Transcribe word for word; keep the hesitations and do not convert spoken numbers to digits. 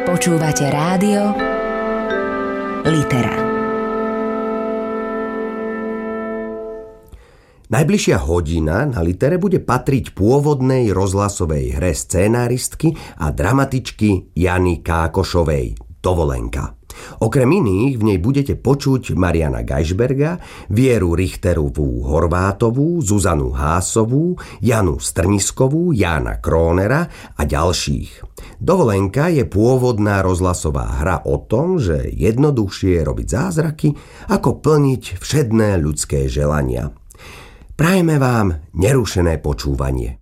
Počúvate rádio Litera. Najbližšia hodina na Litere bude patriť pôvodnej rozhlasovej hre scénáristky a dramatičky Jany Kákošovej Dovolenka. Okrem iných v nej budete počuť Mariana Gajšberga, Vieru Richterovú Horvátovú, Zuzanu Hásovú, Janu Strniskovú, Jána Krónera a ďalších. Dovolenka je pôvodná rozhlasová hra o tom, že jednoduchšie je robiť zázraky, ako plniť všedné ľudské želania. Prajeme vám nerušené počúvanie.